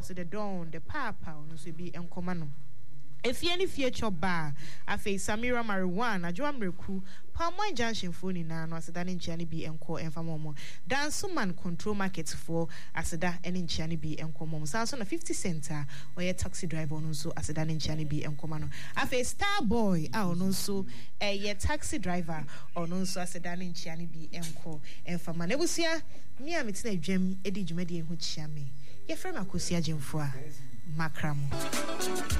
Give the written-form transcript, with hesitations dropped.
ɔse the Don the Papa ono so bi enkoma no efie ni fie choba afei Samira Mariwan adwoa mreku Palmwine Junction fo ni na no aseda ne nchia ne bi enko enfamom Dansuman Control Market for aseda ene nchia ne bi enkomom sanso na 50 center oye taxi driver ono so aseda ne nchia ne bi enkoma no afei Star Boy a ono so ye taxi driver ono so aseda ne nchia ne bi enko enfama na ebusia mi a metina dwam edi dwumade ehu chia me ye frɛ makosia Jemfo a makramo